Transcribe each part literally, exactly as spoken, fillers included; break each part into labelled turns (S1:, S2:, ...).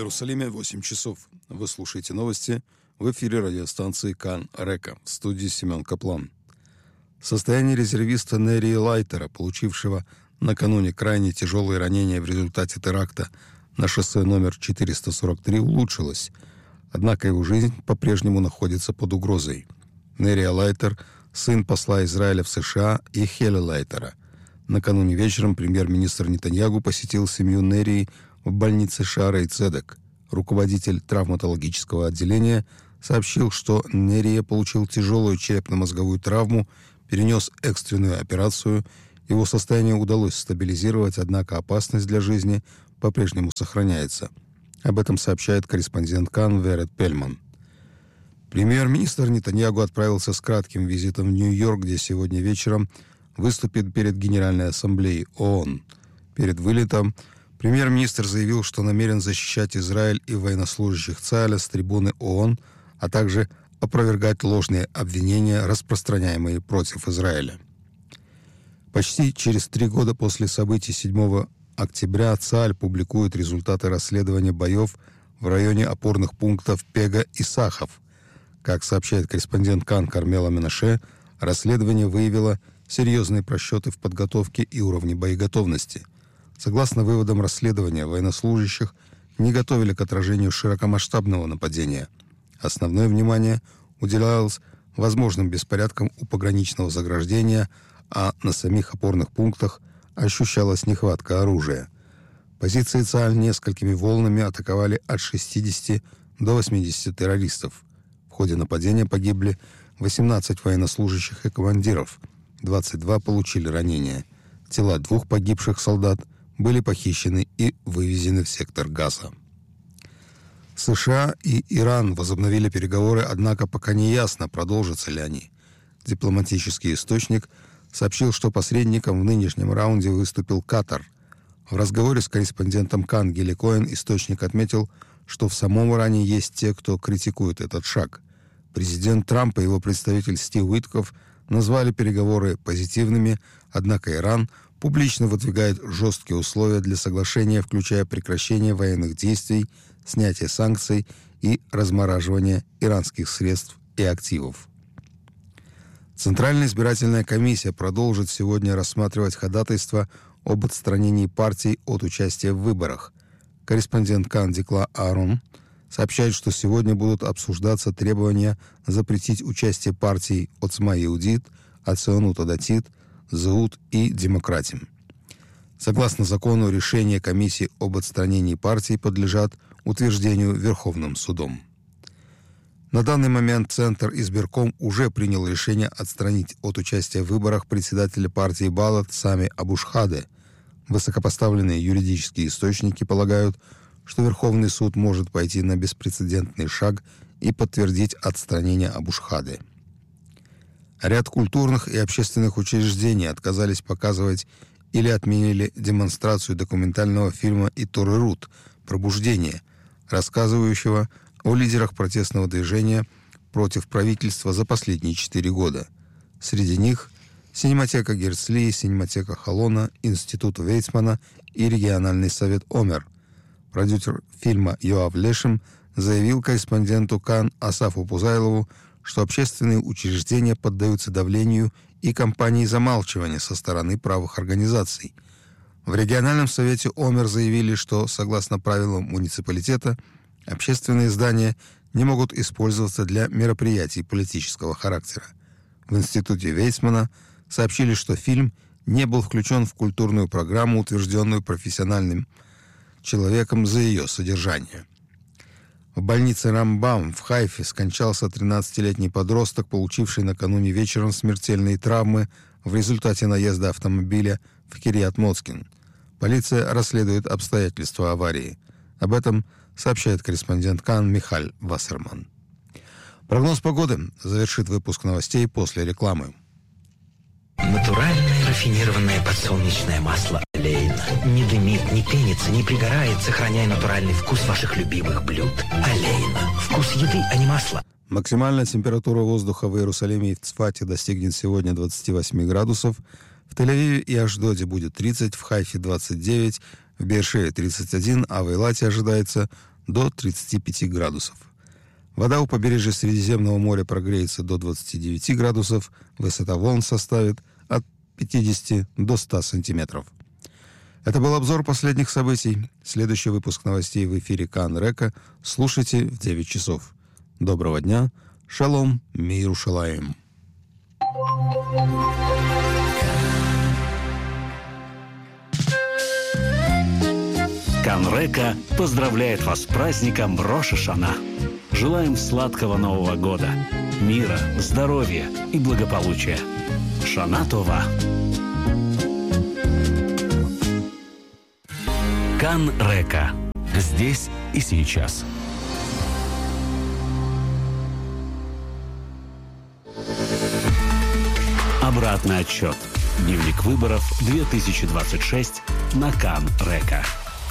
S1: Иерусалиме восемь часов. Вы слушаете новости в эфире радиостанции Кан Река. В студии Семен Каплан. Состояние резервиста Нерии Лайтера, получившего накануне крайне тяжелые ранения в результате теракта на шоссе номер четыреста сорок три, улучшилось. Однако его жизнь по-прежнему находится под угрозой. Нерия Лайтер – сын посла Израиля в США и Хели Лайтера. Накануне вечером премьер-министр Нетаньягу посетил семью Нерии в больнице Шаарей Цедек. Руководитель травматологического отделения сообщил, что Нерия получил тяжелую черепно-мозговую травму, перенес экстренную операцию. Его состояние удалось стабилизировать, однако опасность для жизни по-прежнему сохраняется. Об этом сообщает корреспондент Кан Верет Пельман. Премьер-министр Нетаньягу отправился с кратким визитом в Нью-Йорк, где сегодня вечером выступит перед Генеральной Ассамблеей ООН. Перед вылетом премьер-министр заявил, что намерен защищать Израиль и военнослужащих ЦААЛа с трибуны ООН, а также опровергать ложные обвинения, распространяемые против Израиля. Почти через три года после событий седьмого октября ЦААЛ публикует результаты расследования боев в районе опорных пунктов Пега и Сахов. Как сообщает корреспондент Кан Кармела Менаше, расследование выявило серьезные просчеты в подготовке и уровне боеготовности. Согласно выводам расследования, военнослужащих не готовили к отражению широкомасштабного нападения. Основное внимание уделялось возможным беспорядкам у пограничного заграждения, а на самих опорных пунктах ощущалась нехватка оружия. Позиции ЦААЛ несколькими волнами атаковали от шестидесяти до восьмидесяти террористов. В ходе нападения погибли восемнадцать военнослужащих и командиров, двадцать два получили ранения. Тела двух погибших солдат были похищены и вывезены в сектор Газа. США и Иран возобновили переговоры, однако пока не ясно, продолжатся ли они. Дипломатический источник сообщил, что посредником в нынешнем раунде выступил Катар. В разговоре с корреспондентом Кан Гили Коэн источник отметил, что в самом Иране есть те, кто критикует этот шаг. Президент Трамп и его представитель Стив Уитков назвали переговоры позитивными, однако Иран публично выдвигает жесткие условия для соглашения, включая прекращение военных действий, снятие санкций и размораживание иранских средств и активов. Центральная избирательная комиссия продолжит сегодня рассматривать ходатайство об отстранении партий от участия в выборах. Корреспондент Кан Дикла Аарон сообщает, что сегодня будут обсуждаться требования запретить участие партий Оцма Иудит, Ационут Адатит, Зеут и Демократим. Согласно закону, решения комиссии об отстранении партий подлежат утверждению Верховным судом. На данный момент Центр избирком уже принял решение отстранить от участия в выборах председателя партии Балат Сами Абушхаде. Высокопоставленные юридические источники полагают, что Верховный суд может пойти на беспрецедентный шаг и подтвердить отстранение Абушхаде. Ряд культурных и общественных учреждений отказались показывать или отменили демонстрацию документального фильма «Иторы Рут. Пробуждение», рассказывающего о лидерах протестного движения против правительства за последние четыре года. Среди них Синематека Герцли, Синематека Холона, Институт Вейцмана и региональный совет Омер. Продюсер фильма Йоав Лешем заявил корреспонденту Кан Асафу Пузайлову, что общественные учреждения поддаются давлению и кампании замалчивания со стороны правых организаций. В региональном совете Омер заявили, что, согласно правилам муниципалитета, общественные здания не могут использоваться для мероприятий политического характера. В институте Вейцмана сообщили, что фильм не был включен в культурную программу, утвержденную профессиональным человеком за ее содержание. В больнице Рамбам в Хайфе скончался тринадцатилетний подросток, получивший накануне вечером смертельные травмы в результате наезда автомобиля в Кирьят-Моцкин. Полиция расследует обстоятельства аварии. Об этом сообщает корреспондент Кан Михаль Вассерман. Прогноз погоды завершит выпуск новостей после рекламы.
S2: Натуральное рафинированное подсолнечное масло Олейна. Не дымит, не пенится, не пригорает, сохраняя натуральный вкус ваших любимых блюд. Олейна. Вкус еды, а не масла.
S1: Максимальная температура воздуха в Иерусалиме и в Цфате достигнет сегодня двадцати восьми градусов. В Тель-Авиве и Ашдоде будет тридцать, в Хайфе двадцать девять, в Беэр-Шеве тридцать один, а в Эйлате ожидается до тридцати пяти градусов. Вода у побережья Средиземного моря прогреется до двадцати девяти градусов, высота волн составит от пятидесяти до ста сантиметров. Это был обзор последних событий. Следующий выпуск новостей в эфире Кан Река слушайте в девять часов. Доброго дня. Шалом. Миру шалаим.
S3: Кан Река поздравляет вас с праздником Рош ха-Шана. Желаем сладкого Нового года, мира, здоровья и благополучия. Шана Това. Кан Река. Здесь и сейчас. Обратный отсчет. Дневник выборов две тысячи двадцать шесть на Кан Река.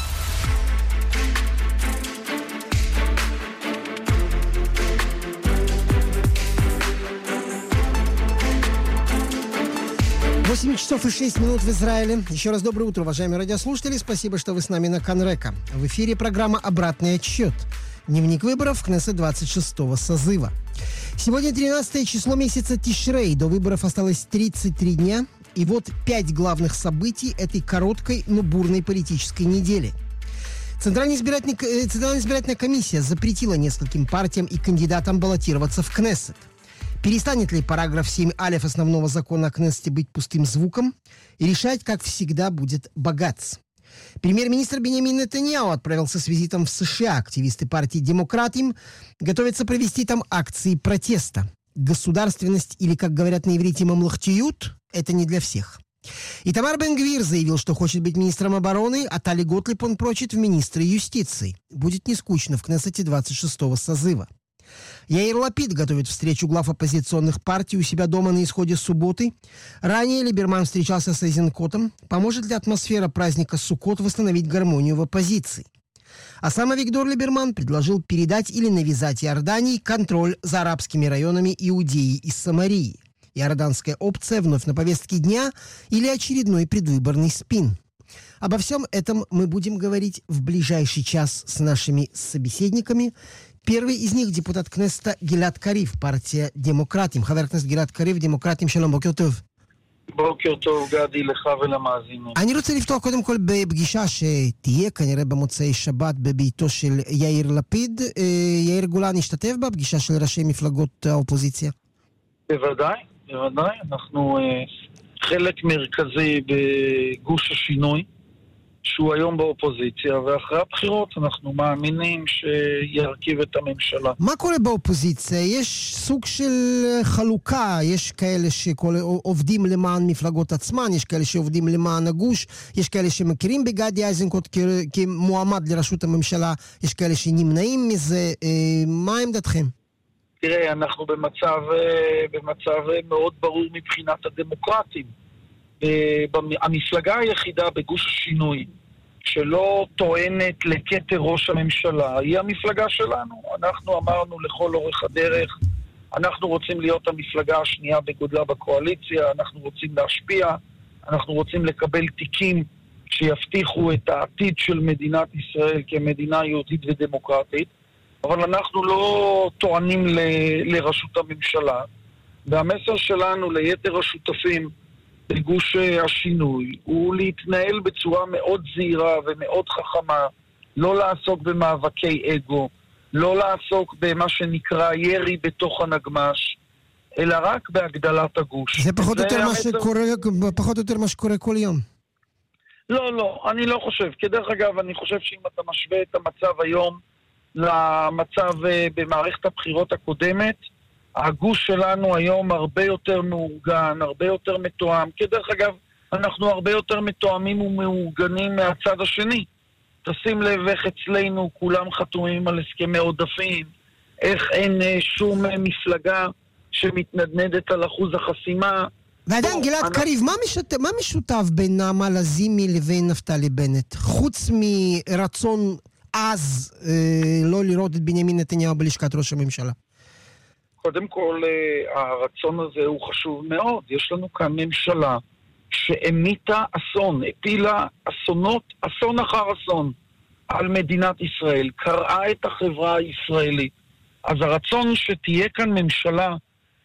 S4: восемь часов и шесть минут в Израиле. Еще раз доброе утро, уважаемые радиослушатели. Спасибо, что вы с нами на Кан Река. В эфире программа «Обратный отсчет». Дневник выборов Кнессет двадцать шестого созыва. Сегодня тринадцатое число месяца Тишрей. До выборов осталось тридцать три дня. И вот пять главных событий этой короткой, но бурной политической недели. Центральная избирательная, Центральная избирательная комиссия запретила нескольким партиям и кандидатам баллотироваться в Кнессет. Перестанет ли параграф семь алеф основного закона о Кнессете быть пустым звуком? И решать, как всегда, будет Багац. Премьер-министр Биньямин Нетаньяху отправился с визитом в США. Активисты партии «Демократим» готовятся провести там акции протеста. Государственность, или, как говорят на иврите, мамлахтиют, это не для всех. Итамар Бен-Гвир заявил, что хочет быть министром обороны, а Тали Готлиб он прочит в министры юстиции. Будет не скучно в Кнессете двадцать шестого созыва. Яир Лапид готовит встречу глав оппозиционных партий у себя дома на исходе субботы. Ранее Либерман встречался с Эйзенкотом. Поможет ли атмосфера праздника Суккот восстановить гармонию в оппозиции? А сам Авигдор Либерман предложил передать или навязать Иордании контроль за арабскими районами Иудеи и Самарии. Иорданская опция вновь на повестке дня или очередной предвыборный спин? Обо всем этом мы будем говорить в ближайший час с нашими собеседниками. Первый из них депутат Кнессета Гилад Карив, партия Демократим. Хавер Кнессет Гилад Карив, Демократим, שלום, בוקר טוב.
S5: בוקר טוב, גדי, לך ולמאזינים.
S4: אני רוצה לפתוח קודם כל בפגישה שתהיה כנראה במוצאי שבת בביתו של יאיר לפיד. יאיר גולן השתתף בפגישה של ראשי מפלגות האופוזיציה?
S5: בוודאי, בוודאי. אנחנו חלק מרכזי בגוש השינוי. שהוא היום באופוזיציה, ואחרי הבחירות אנחנו מאמינים שירכיב את הממשלה.
S4: מה קורה באופוזיציה? יש סוג של חלוקה, יש כאלה שעובדים למען מפלגות עצמן, יש כאלה שעובדים למען הגוש, יש כאלה שמכירים בגדי איזנקוט כמועמד לראשות הממשלה, יש כאלה שנמנעים מזה. מה עמדתכם?
S5: תראה, אנחנו במצב, במצב מאוד ברור מבחינת הדמוקרטים. המפלגה היחידה בגוש השינוי שלא טוענת לכתר ראש הממשלה היא המפלגה שלנו. אנחנו אמרנו לכל אורך הדרך, אנחנו רוצים להיות המפלגה השנייה בגודלה בקואליציה, אנחנו רוצים להשפיע, אנחנו רוצים לקבל תיקים שיבטיחו את העתיד של מדינת ישראל כמדינה יהודית ודמוקרטית, אבל אנחנו לא טוענים ל- לרשות הממשלה. והמסר שלנו ליתר השותפים בגוש השינוי הוא להתנהל בצורה מאוד זהירה ומאוד חכמה, לא לעסוק במאבקי אגו, לא לעסוק במה שנקרא ירי בתוך הנגמש, אלא רק בהגדלת הגוש.
S4: זה פחות או יותר מה שקורה, פחות או יותר מה שקורה כל יום.
S5: לא, לא, אני לא חושב. כדרך אגב, אני חושב שאם אתה משווה את המצב היום למצב במערכת הבחירות הקודמת, הגוש שלנו היום הרבה יותר מאורגן, הרבה יותר מתואם. כדרך אגב, אנחנו הרבה יותר מתואמים ומאורגנים מהצד השני. תשים לב איך אצלנו כולם חתומים על הסכמי עודפים, איך אין שום מפלגה שמתנדנדת על אחוז החסימה.
S4: ועדיין, גלעד אני... קריב, מה, משת... מה משותף בין נעמה לזימי לבין נפתלי בנט? חוץ מרצון אז אה, לא לראות את בנימין נתניהו בלשכת ראש הממשלה.
S5: קודם כל, הרצון הזה הוא חשוב מאוד. יש לנו כאן ממשלה שהמיתה אסון, הפילה אסונות, אסון אחר אסון, על מדינת ישראל, קראה את החברה הישראלית. אז הרצון שתהיה כאן ממשלה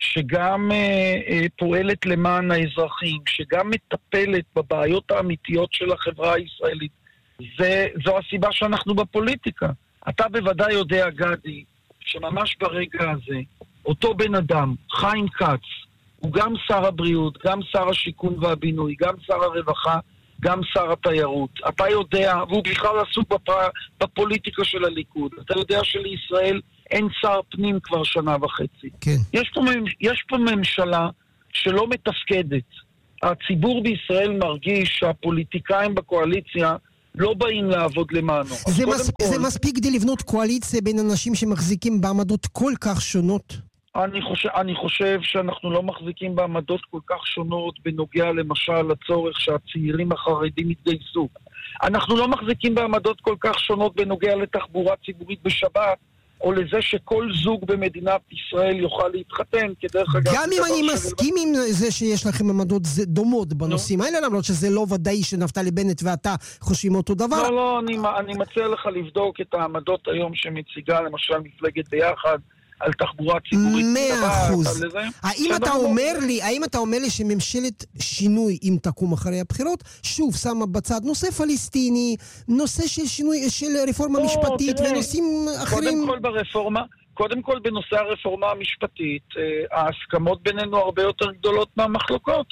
S5: שגם אה, אה, פועלת למען האזרחים, שגם מטפלת בבעיות האמיתיות של החברה הישראלית, זה, זו הסיבה שאנחנו בפוליטיקה. אתה בוודאי יודע, גדי, שממש ברגע הזה, אותו בן אדם, חיים כץ, הוא גם שר הבריאות, גם שר השיכון והבינוי, גם שר הרווחה, גם שר התיירות. אתה יודע, והוא בכלל עסוק בפ... בפוליטיקה של הליכוד. אתה יודע שלישראל אין שר פנים כבר שנה וחצי.
S4: כן. יש
S5: פה, יש פה ממשלה שלא מתפקדת. הציבור בישראל מרגיש שהפוליטיקאים בקואליציה לא באים לעבוד למענו.
S4: זה, מס... כל... זה מספיק כדי לבנות קואליציה בין אנשים שמחזיקים בעמדות כל כך שונות?
S5: אני חושב, אני חושב שאנחנו לא מחזיקים בעמדות כל כך שונות בנוגע למשל לצורך שהצעירים החרדים יתגייסו. אנחנו לא מחזיקים בעמדות כל כך שונות בנוגע לתחבורה ציבורית בשבת, או לזה שכל זוג במדינת ישראל יוכל להתחתן, כדרך אגב...
S4: גם אם אני מסכים עם זה שיש לכם עמדות דומות בנושאים האלה, למרות שזה לא ודאי שנפתלי בנט ואתה חושבים אותו דבר.
S5: לא, לא, אני, אני מציע לך לבדוק את העמדות היום שמציגה למשל מפלגת ביחד, על תחבורה ציבורית.
S4: מאה אחוז. האם אתה אומר לי, האם אתה אומר לי שממשלת שינוי, אם תקום אחרי הבחירות, שוב שמה בצד נושא פלסטיני, נושא של שינוי, של רפורמה משפטית ונושאים אחרים?
S5: קודם כל ברפורמה, קודם כל בנושא הרפורמה המשפטית, ההסכמות בינינו הרבה יותר גדולות מהמחלוקות.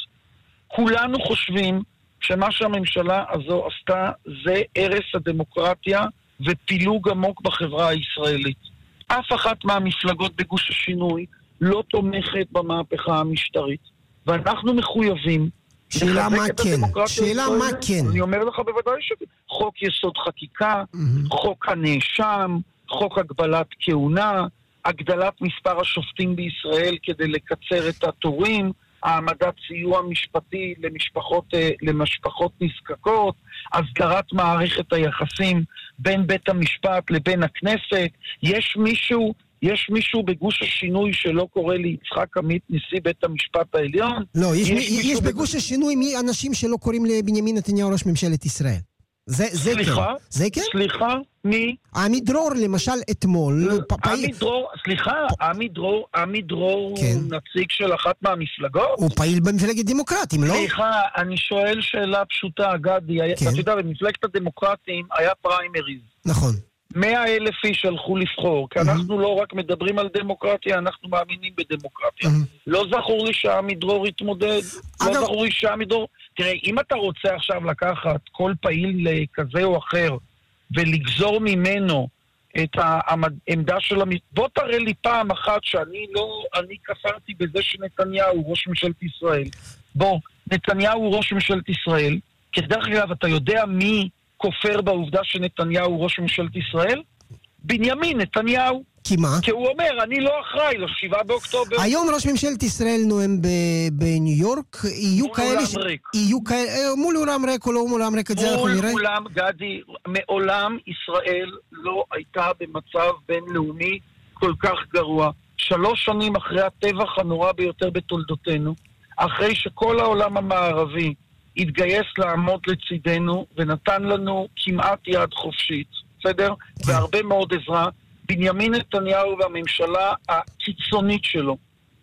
S5: כולנו חושבים שמה שהממשלה הזו עשתה זה הרס הדמוקרטיה ופילוג עמוק בחברה הישראלית. אף אחת מהמפלגות בגוש השינוי לא תומכת במהפכה המשטרית, ואנחנו מחויבים
S4: שאלה מה כן, שאלה מה כן.
S5: אני אומר לך בוודאי שחוק יסוד חקיקה, חוק הנאשם, חוק הגבלת כהונה, הגדלת מספר השופטים בישראל כדי לקצר את התורים, העמדת סיוע משפטי למשפחות, למשפחות נזקקות, הסדרת מערכת היחסים בין בית המשפט לבין הכנסת. יש מישהו, יש מישהו בגוש השינוי שלא קורא לי יצחק עמית נשיא בית המשפט העליון?
S4: לא, יש, יש, יש בגוש בג... השינוי מי אנשים שלא קוראים לבנימין נתניהו ראש ממשלת ישראל. זה, זה
S5: סליחה?
S4: כן. זה כן?
S5: סליחה? מי?
S4: עמי דרור למשל אתמול.
S5: עמי דרור, סליחה, עמי דרור, עמי דרור הוא נציג של אחת מהמפלגות?
S4: הוא פעיל במפלגת דמוקרטים, לא?
S5: סליחה, אני שואל שאלה פשוטה, גדי. אתה יודע, במפלגת הדמוקרטים היה פריימריז.
S4: נכון.
S5: מאה אלף איש הלכו לבחור, כי אנחנו לא רק מדברים על דמוקרטיה, אנחנו מאמינים בדמוקרטיה. לא זכור לי שעמי דרור התמודד, לא זכור לי שעמי דרור... תראה, אם אתה רוצה עכשיו לקחת כל פעיל כזה או אחר, ולגזור ממנו את העמדה של... המ... בוא תראה לי פעם אחת שאני לא... אני כפרתי בזה שנתניהו הוא ראש ממשלת ישראל. בוא, נתניהו הוא ראש ממשלת ישראל, כדרך אגב, אתה יודע מי כופר בעובדה שנתניהו הוא ראש ממשלת ישראל? בנימין נתניהו.
S4: כי מה?
S5: כי הוא אומר, אני לא אחראי לשבעה באוקטובר.
S4: היום ראש ממשלת ישראל נואם בניו יורק, יהיו כאלה...
S5: מול אולם ריק.
S4: יהיו כאלה... מול אולם ריק או לא מול אולם ריק, את זה אנחנו נראה?
S5: מול אולם, גדי, מעולם ישראל לא הייתה במצב בינלאומי כל כך גרוע. שלוש שנים אחרי הטבח הנורא ביותר בתולדותינו, אחרי שכל העולם המערבי התגייס לעמוד לצידנו ונתן לנו כמעט יד חופשית, בסדר? והרבה מאוד עזרה. בנימין נתניהו והממשלה הקיצונית שלו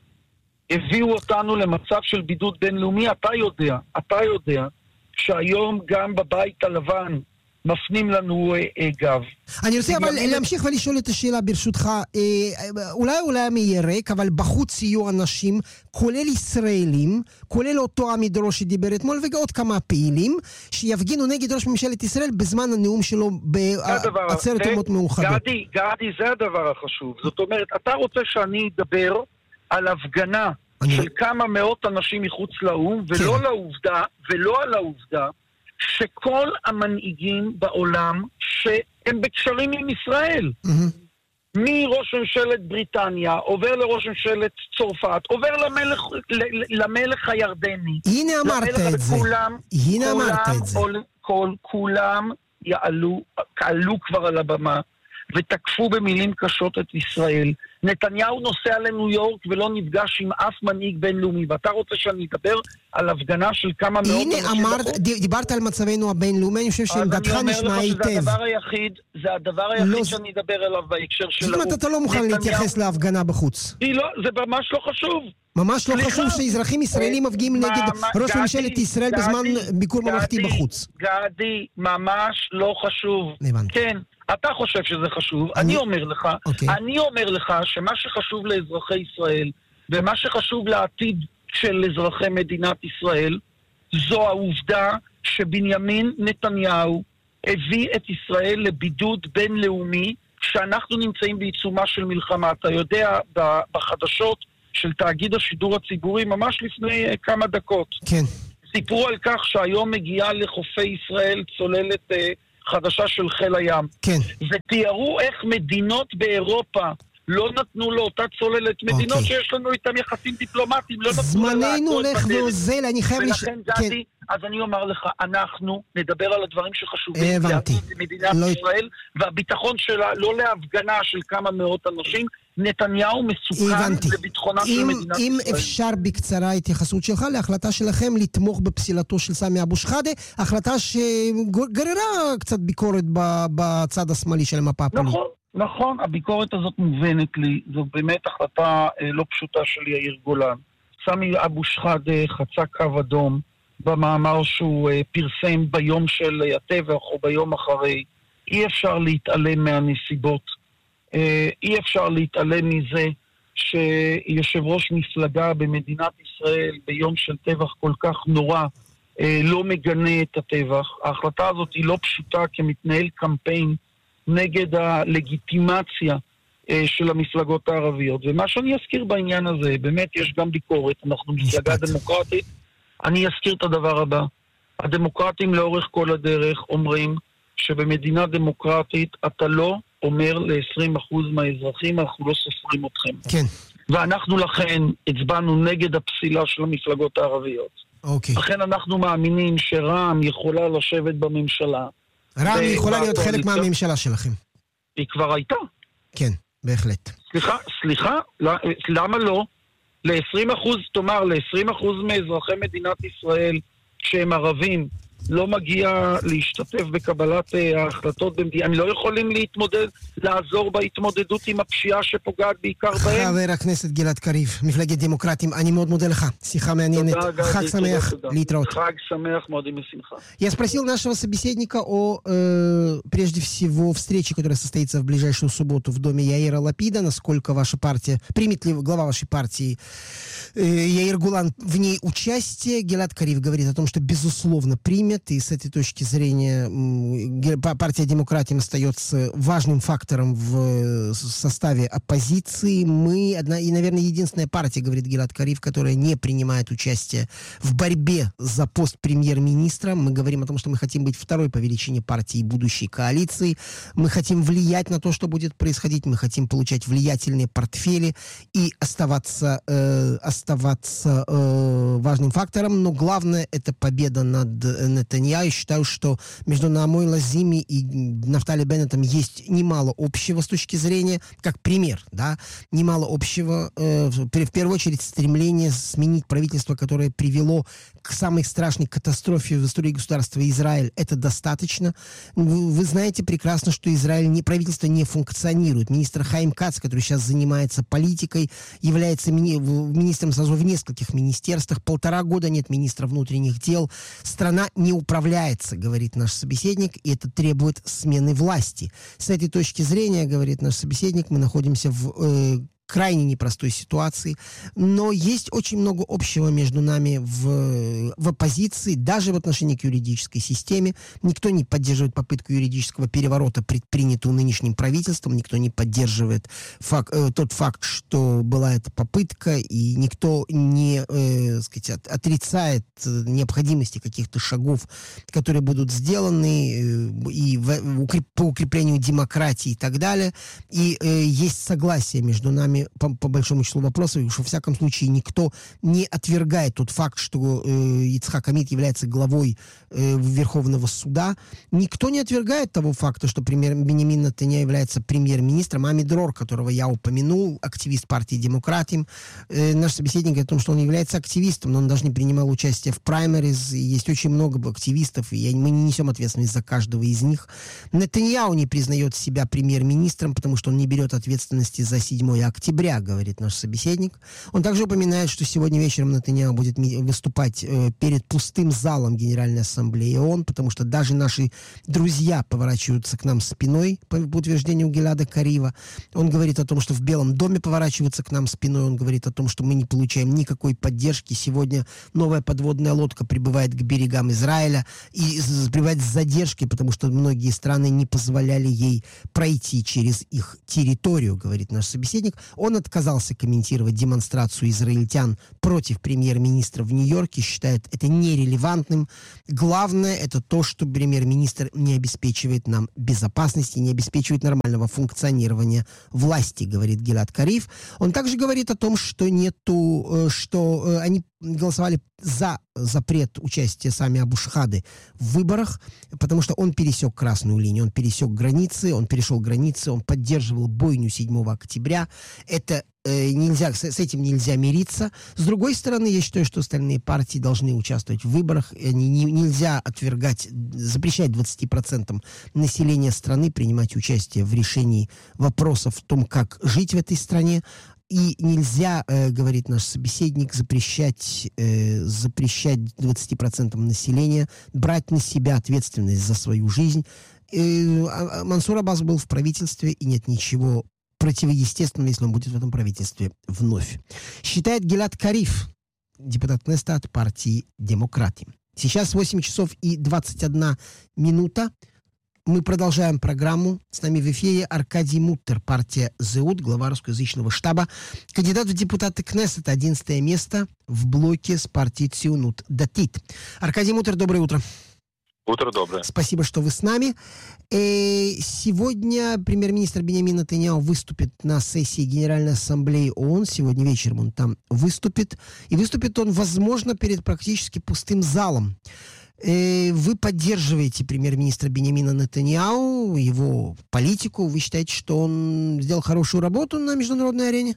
S5: הביאו אותנו למצב של בידוד בינלאומי. אתה יודע, אתה יודע שהיום גם בבית הלבן מפנים לנו אה, אה, גב.
S4: אני רוצה אבל להמשיך ולשאול את השאלה ברשותך, אה, אולי אולי מי יהיה ריק, אבל בחוץ יהיו אנשים, כולל ישראלים, כולל אותו עמי דרור שדיבר אתמול, ועוד כמה פעילים, שיפגינו נגד ראש ממשלת ישראל בזמן הנאום שלו בעצרת אומות מאוחדות.
S5: גדי, גדי, זה הדבר החשוב. זאת אומרת, אתה רוצה שאני אדבר על הפגנה אני... של כמה מאות אנשים מחוץ לאום, ולא כן. לעובדה, ולא על העובדה, שכל המנהיגים בעולם שהם בקשרים עם ישראל. Mm-hmm. מראש ממשלת בריטניה, עובר לראש ממשלת צרפת, עובר למלך, למלך הירדני.
S4: הנה אמרת את זה.
S5: כולם,
S4: הנה
S5: כולם,
S4: אמרת את זה.
S5: כל, כל, כולם יעלו, עלו כבר על הבמה, ותקפו במילים קשות את ישראל. נתניהו נוסע לניו יורק ולא נפגש עם אף מנהיג בינלאומי, ואתה רוצה שאני אדבר על הפגנה של כמה מאות
S4: הנה, אמרת, דיברת על מצבנו הבינלאומי, אני חושב שעמדתך נשמע היטב.
S5: זה הדבר היחיד, זה הדבר היחיד לא... שאני אדבר עליו בהקשר של האו"ם.
S4: זאת אומרת, אתה לא מוכן נתניהו... להתייחס להפגנה בחוץ.
S5: לא, זה ממש לא חשוב.
S4: ממש לא חשוב שאזרחים ישראלים מפגינים נגד ראש ממשלת ישראל בזמן ביקור ממלכתי בחוץ.
S5: גדי, ממש לא חשוב. כן, אתה חושב שזה חשוב. אני אומר לך, אני אומר לך שמה שחשוב לאזרחי ישראל, ומה שחשוב לעתיד של אזרחי מדינת ישראל, זו העובדה שבנימין נתניהו הביא את ישראל לבידוד בינלאומי, שאנחנו נמצאים בעיצומה של מלחמה. אתה יודע, בחדשות של תאגיד השידור הציבורי, ממש לפני uh, כמה דקות.
S4: כן.
S5: סיפרו על כך שהיום מגיעה לחופי ישראל צוללת uh, חדשה של חיל הים.
S4: כן.
S5: ותיארו איך מדינות באירופה לא נתנו לאותה צוללת, מדינות okay. שיש לנו איתם יחסים דיפלומטיים, לא נתנו
S4: זמננו הולך ואוזל, אני חייב...
S5: ולכן לש... גדי, כן. אז אני אומר לך, אנחנו נדבר על הדברים שחשובים
S4: הבנתי.
S5: למדינת לא... ישראל, והביטחון שלה, לא להפגנה של כמה מאות אנשים, נתניהו מסוכן
S4: הבנתי.
S5: לביטחונה
S4: אם,
S5: של מדינת
S4: אם
S5: ישראל.
S4: אם אפשר בקצרה התייחסות שלך להחלטה שלכם לתמוך בפסילתו של סמי אבו שחאדה, החלטה שגררה קצת ביקורת בצד השמאלי של המפה הפוליטית.
S5: נכון, נכון, הביקורת הזאת מובנת לי, זו באמת החלטה אה, לא פשוטה של יאיר גולן. סמי אבו שחאדה חצה קו אדום במאמר שהוא אה, פרסם ביום של הטבח או ביום אחרי. אי אפשר להתעלם מהנסיבות. אי אפשר להתעלם מזה שיושב ראש מפלגה במדינת ישראל ביום של טבח כל כך נורא לא מגנה את הטבח. ההחלטה הזאת היא לא פשוטה כמתנהל קמפיין נגד הלגיטימציה של המפלגות הערביות. ומה שאני אזכיר בעניין הזה, באמת יש גם ביקורת, אנחנו מפלגה דמוקרטית, אני אזכיר את הדבר הבא. הדמוקרטים לאורך כל הדרך אומרים שבמדינה דמוקרטית אתה לא אומר ל-עשרים אחוז מהאזרחים, אנחנו לא סופרים אתכם.
S4: כן.
S5: ואנחנו לכן הצבענו נגד הפסילה של המפלגות הערביות.
S4: אוקיי.
S5: לכן אנחנו מאמינים שרע"מ יכולה לשבת בממשלה.
S4: רע"מ יכולה להיות חלק מהממשלה שלכם.
S5: היא כבר הייתה.
S4: כן, בהחלט.
S5: סליחה, סליחה, למה לא? ל-עשרים אחוז, תאמר, ל-עשרים אחוז מאזרחי מדינת ישראל שהם ערבים, לא מגיע להשתתף בקבלת ההחלטות במדינה. הם לא יכולים להתמודד, לעזור בהתמודדות עם הפשיעה שפוגעת בעיקר בהם.
S4: חבר הכנסת גלעד קריב, מפלגת דמוקרטים, אני מאוד מודה לך. שיחה מעניינת. חג שמח, להתראות.
S5: חג שמח, модим שמחה.
S4: Я спросил нашего собеседника о, э, прежде всего, встрече, которая состоится в ближайшую субботу в доме Яира Лапида, насколько ваша партия, примет ли глава вашей партии э, Яир Гулан в ней участие. Гилад Кариев говорит о том, что безусловно примет, и с этой точки зрения партия «Демократия» остается важным фактором в составе оппозиции. Мы, одна и, наверное, единственная партия, говорит Гилад Кариев, которая не принимает участие в борьбе за пост премьер-министра. Мы говорим о том, что мы хотим быть второй по величине партией будущей коалиции. Мы хотим влиять на то, что будет происходить. Мы хотим получать влиятельные портфели и оставаться, э, оставаться э, важным фактором. Но главное — это победа над Нетаньяху. Я считаю, что между Наамой Лазими и Нафтали Беннетом есть немало общего с точки зрения, как пример, да, немало общего, э, в первую очередь стремление сменить правительство, которое привело к самой страшной катастрофе в истории государства Израиль. Это достаточно. Вы, вы знаете прекрасно, что Израиль, не, правительство не функционирует. Министр Хаим Кац, который сейчас занимается политикой, является мини, министром сразу в нескольких министерствах. Полтора года нет министра внутренних дел. Страна не управляется, говорит наш собеседник, и это требует смены власти. С этой точки зрения, говорит наш собеседник, мы находимся в э, крайне непростой ситуации, но есть очень много общего между нами в, в оппозиции, даже в отношении к юридической системе. Никто не поддерживает попытку юридического переворота, предпринятую нынешним правительством, никто не поддерживает факт, э, тот факт, что была эта попытка, и никто не э, сказать, от, отрицает необходимости каких-то шагов, которые будут сделаны э, и в, укреп, по укреплению демократии и так далее. И э, есть согласие между нами нами по, по большому числу вопросов, уж во всяком случае никто не отвергает тот факт, что э, Ицхак Амид является главой э, Верховного суда. Никто не отвергает того факта, что премьер Биньямин Нетаньяху является премьер-министром. Ами Дрор, которого я упомянул, активист партии «Демократим», э, наш собеседник говорит о том, что он является активистом, но он даже не принимал участие в праймериз. Есть очень много активистов, и мы не несем ответственность за каждого из них. Нетаньяху не признает себя премьер-министром, потому что он не берет ответственности за седьмое октября, говорит наш собеседник. Он также упоминает, что сегодня вечером Нетаньяху будет выступать э, перед пустым залом Генеральной Ассамблеи ООН, потому что даже наши друзья поворачиваются к нам спиной, по утверждению Гилада Карива. Он говорит о том, что в Белом доме поворачиваются к нам спиной. Он говорит о том, что мы не получаем никакой поддержки. Сегодня новая подводная лодка прибывает к берегам Израиля и прибывает с задержкой, потому что многие страны не позволяли ей пройти через их территорию, говорит наш собеседник. Он отказался комментировать демонстрацию израильтян против премьер-министра в Нью-Йорке, считает это нерелевантным. Главное это то, что премьер-министр не обеспечивает нам безопасности, не обеспечивает нормального функционирования власти, говорит Гилад Карив. Он также говорит о том, что нету, что они голосовали за запрет участия сами Абу-Шахады в выборах, потому что он пересек красную линию, он пересек границы, он перешел границы, он поддерживал бойню седьмого октября. Это э, нельзя, с, с этим нельзя мириться. С другой стороны, я считаю, что остальные партии должны участвовать в выборах. Они, не, нельзя отвергать, запрещать двадцати процентам населения страны принимать участие в решении вопросов в том, как жить в этой стране. И нельзя, э, говорит наш собеседник, запрещать, э, запрещать двадцати процентам населения брать на себя ответственность за свою жизнь. Э, Мансур Аббас был в правительстве, и нет ничего противоестественного, если он будет в этом правительстве вновь. Считает Гилад Карив, депутат Кнессета от партии «Демократы». Сейчас восемь часов и двадцать одна минута. Мы продолжаем программу. С нами в эфире Аркадий Муттер, партия «Зеут», глава русскоязычного штаба, кандидат в депутаты Кнессета, одиннадцатое место в блоке с партией Циунут Датит. Аркадий Муттер, доброе утро.
S6: Утро доброе.
S4: Спасибо, что вы с нами. И сегодня премьер-министр Биньямин Нетаньяху выступит на сессии Генеральной Ассамблеи ООН. Сегодня вечером он там выступит. И выступит он, возможно, перед практически пустым залом. Вы поддерживаете премьер-министра Биньямина Нетаньяху, его политику. Вы считаете, что он сделал хорошую работу на международной арене?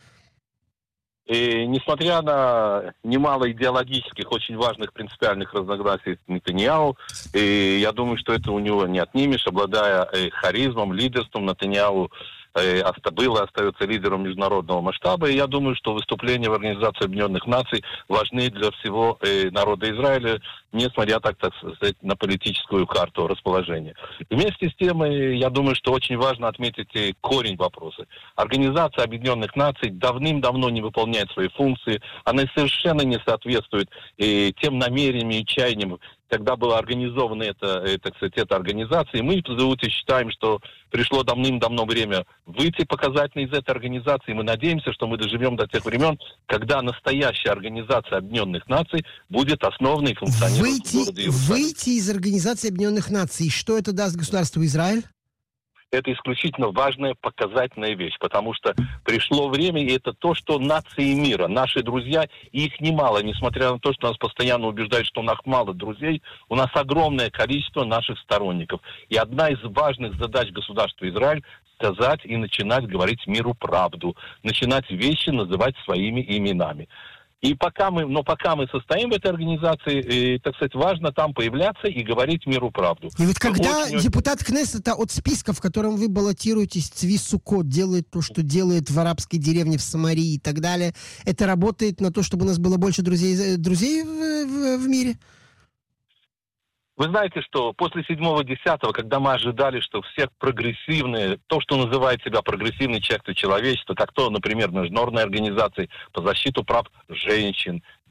S6: И, несмотря на немало идеологических, очень важных принципиальных разногласий с Нетаньяху, и я думаю, что это у него не отнимешь, обладая э, харизмом, лидерством. Нетаньяху э, был и остается лидером международного масштаба, и я думаю, что выступления в Организации Объединенных Наций важны для всего э, народа Израиля, несмотря, так, так сказать, на политическую карту расположения. Вместе с тем, я думаю, что очень важно отметить корень вопроса. Организация Объединенных Наций давным-давно не выполняет свои функции, она совершенно не соответствует и тем намерениям и чаяниям, когда была организована эта, так сказать, эта организация. И мы в ЗУТе считаем, что пришло давным-давно время выйти показательно из этой организации. Мы надеемся, что мы доживем до тех времен, когда настоящая Организация Объединенных Наций будет основной и функционирующей.
S4: Выйти, выйти из Организации Объединенных Наций. Что это даст государству Израиль?
S6: Это исключительно важная показательная вещь, потому что пришло время, и это то, что нации мира, наши друзья, и их немало, несмотря на то, что нас постоянно убеждают, что у нас мало друзей, у нас огромное количество наших сторонников. И одна из важных задач государства Израиль — сказать и начинать говорить миру правду, начинать вещи называть своими именами. И пока мы, но пока мы состоим в этой организации, и, так сказать, важно там появляться и говорить миру правду.
S4: И вот когда
S6: Очень...
S4: депутат Кнессета от списка, в котором вы баллотируетесь, Цви Сукот, делает то, что делает в арабской деревне в Самарии и так далее, это работает на то, чтобы у нас было больше друзей, друзей в, в, в мире?
S6: Вы знаете, что после седьмого десятого, когда мы ожидали, что все прогрессивные, то, что называет себя прогрессивной частью человечества, как то, например, международные организации по защиту прав женщин,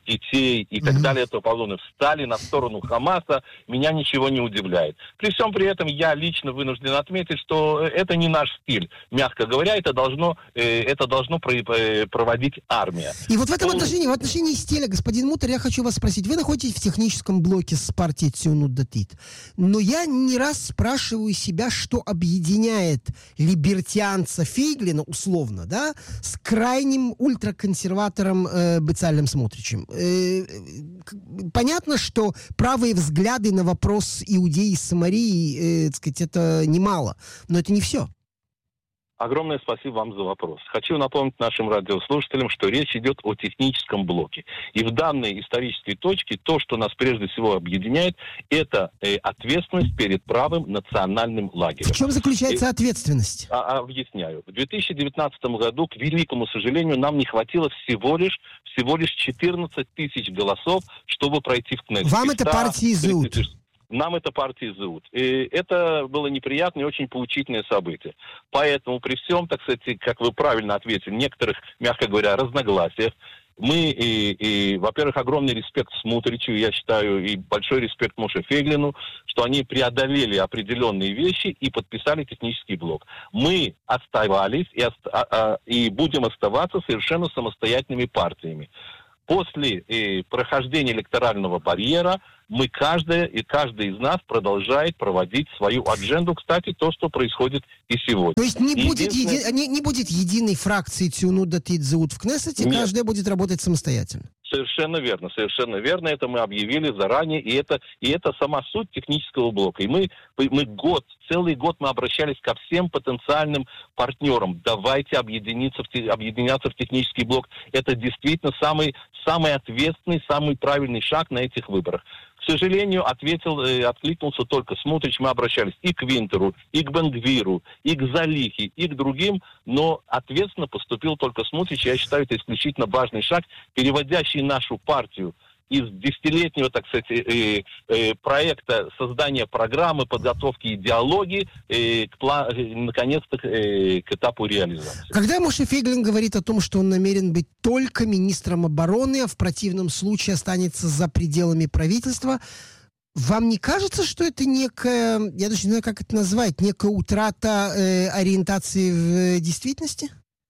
S6: детей и
S4: Mm-hmm.
S6: так далее, и тому подобное, встали на сторону Хамаса, меня ничего не удивляет. При всем при этом я лично вынужден отметить, что это не наш стиль. Мягко говоря, это должно, это должно проводить армия.
S4: И вот в этом отношении, в отношении стиля, господин Мутер, я хочу вас спросить. Вы находитесь в техническом блоке с партией Циунут Датит. Но я не раз спрашиваю себя, что объединяет либертианца Фейглина, условно, да, с крайним ультраконсерватором э, Бецалелем Смотричем. Э, понятно, что правые взгляды на вопрос Иудеи и Самарии, э, так сказать, это немало, но это не все.
S6: Огромное спасибо вам за вопрос. Хочу напомнить нашим радиослушателям, что речь идет о техническом блоке. И в данной исторической точке то, что нас прежде всего объединяет, это э, ответственность перед правым национальным лагерем.
S4: В чем заключается
S6: И,
S4: ответственность?
S6: А, объясняю. В две тысячи девятнадцатом году, к великому сожалению, нам не хватило всего лишь, всего лишь четырнадцать тысяч голосов, чтобы пройти в Кнессет.
S4: Вам это партия ЗУТ?
S6: Нам это партия ЗУТ. И это было неприятное и очень поучительное событие. Поэтому при всем, так сказать, как вы правильно ответили, некоторых, мягко говоря, разногласиях, мы, и, и, во-первых, огромный респект Смутричу, я считаю, и большой респект Моше Фейглину, что они преодолели определенные вещи и подписали технический блок. Мы оставались и, оста- а, а, и будем оставаться совершенно самостоятельными партиями. После э, прохождения электорального барьера мы каждая и каждый из нас продолжает проводить свою адженду. Кстати, то, что происходит и сегодня.
S4: То есть не, будет,
S6: Единственное...
S4: еди... не, не будет единой фракции Циунут Датит ЗУТ в Кнессете,
S6: Нет.
S4: каждая будет работать самостоятельно.
S6: Совершенно верно, совершенно верно. Это мы объявили заранее, и это, и это сама суть технического блока. И мы, мы год, целый год мы обращались ко всем потенциальным партнерам. Давайте объединиться в, объединяться в технический блок. Это действительно самый, самый ответственный, самый правильный шаг на этих выборах. К сожалению, ответил, э, откликнулся только Смотрич. Мы обращались и к Винтеру, и к Бен-Гвиру, и к Залихе, и к другим, но ответственно поступил только Смотрич. Я считаю, это исключительно важный шаг, переводящий нашу партию из десятилетнего, так сказать, э, э, проекта создания программы, подготовки идеологии, э, к пла- э, наконец-то э, к этапу реализации.
S4: Когда Моше Фейглин говорит о том, что он намерен быть только министром обороны, а в противном случае останется за пределами правительства, вам не кажется, что это некая, я даже не знаю, как это назвать, некая утрата э, ориентации в э, действительности?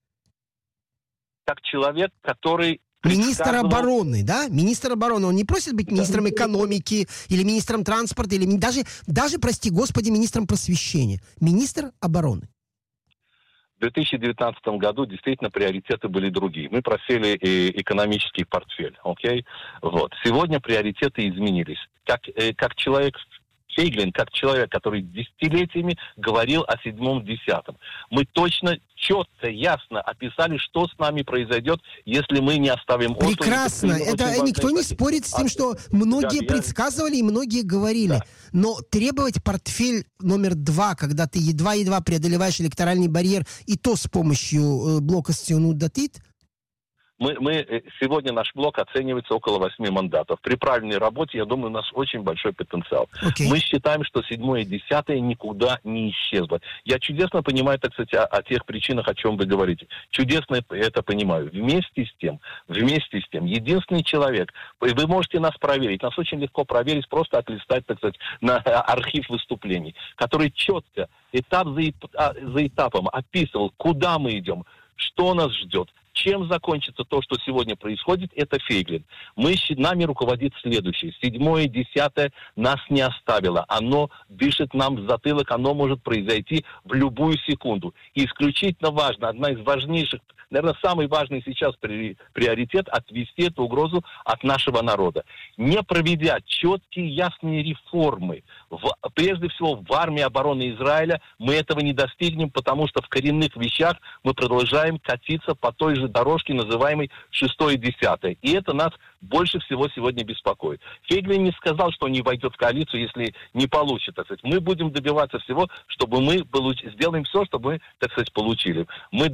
S6: Как человек, который
S4: Министр обороны, да? Министр обороны. Он не просит быть министром экономики или министром транспорта, или ми- даже, даже, прости господи, министром просвещения. Министр обороны.
S6: В две тысячи девятнадцатом году действительно приоритеты были другие. Мы просили э, экономический портфель, окей? Вот. Сегодня приоритеты изменились. Как, э, как человек... Фейглин, как человек, который десятилетиями говорил о седьмом-десятом. Мы точно, четко, ясно описали, что с нами произойдет, если мы не оставим Осло.
S4: Прекрасно. Это никто не спорит с тем, что многие да, предсказывали и многие говорили. Да. Но требовать портфель номер два, когда ты едва-едва преодолеваешь электоральный барьер, и то с помощью э, блока Циунут Датит,
S6: Мы, мы, сегодня наш блок оценивается около восьми мандатов. При правильной работе, я думаю, у нас очень большой потенциал. Okay. Мы считаем, что седьмое и десятое никуда не исчезло. Я чудесно понимаю, так сказать, о, о тех причинах, о чем вы говорите. Чудесно это понимаю. Вместе с тем, вместе с тем, единственный человек, вы можете нас проверить, нас очень легко проверить, просто отлистать, так сказать, на архив выступлений, который четко, этап за, за этапом описывал, куда мы идем, что нас ждет. Чем закончится то, что сегодня происходит, это Фейглин. Мы, нами руководит следующее. Седьмое, десятое нас не оставило. Оно дышит нам в затылок, оно может произойти в любую секунду. И исключительно важно, одна из важнейших, наверное, самый важный сейчас приоритет — отвести эту угрозу от нашего народа. Не проведя четкие, ясные реформы, в, прежде всего в армии обороны Израиля, мы этого не достигнем, потому что в коренных вещах мы продолжаем катиться по той же дорожке, называемой шестое десятое. И это нас больше всего сегодня беспокоит. Фейглин не сказал, что он не войдет в коалицию, если не получит, так сказать. Мы будем добиваться всего, чтобы мы получ... сделаем все, чтобы мы, так сказать, получили. Мы, да,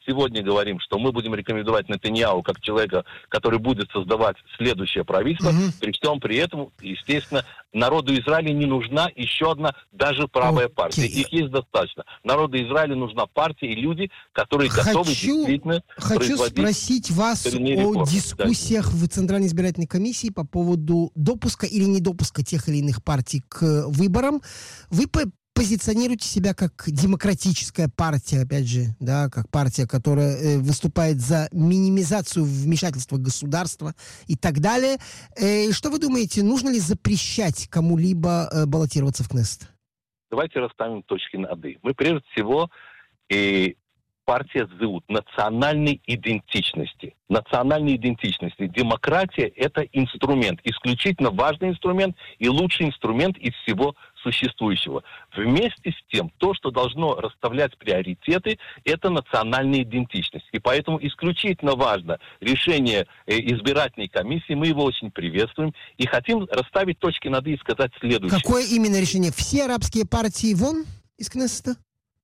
S6: сегодня говорим, что мы будем рекомендовать Нетаньяху как человека, который будет создавать следующее правительство, mm-hmm. при всем при этом, естественно, народу Израиля не нужна еще одна даже правая okay. партия. Их есть достаточно. Народу Израиля нужна партия и люди, которые
S4: хочу,
S6: готовы действительно
S4: Хочу спросить вас о реформы. дискуссиях да. в Центральной избирательной комиссии по поводу допуска или недопуска тех или иных партий к выборам. Вы по позиционируете себя как демократическая партия, опять же, да, как партия, которая э, выступает за минимизацию вмешательства государства и так далее. Э, что вы думаете, нужно ли запрещать кому-либо э, баллотироваться в Кнессет?
S6: Давайте расставим точки над «и». Мы прежде всего э, партия ЗУТ, национальной идентичности. Национальной идентичности. Демократия – это инструмент, исключительно важный инструмент и лучший инструмент из всего существующего. Вместе с тем, то, что должно расставлять приоритеты, это национальная идентичность. И поэтому исключительно важно решение э, избирательной комиссии, мы его очень приветствуем, и хотим расставить точки над «и» и сказать следующее.
S4: Какое именно решение? Все арабские партии вон из Кнессета?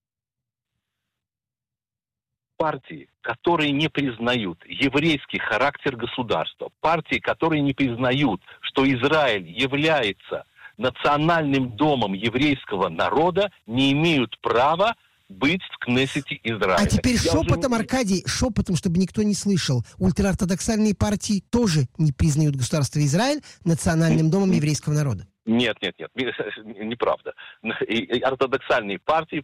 S6: Партии, которые не признают еврейский характер государства, партии, которые не признают, что Израиль является национальным домом еврейского народа, не имеют права быть в Кнессете Израиля.
S4: А теперь
S6: Я
S4: шепотом,
S6: уже...
S4: Аркадий, шепотом, чтобы никто не слышал, ультраортодоксальные партии тоже не признают государство Израиль национальным домом еврейского народа.
S6: Нет, нет, нет, неправда. И ортодоксальные партии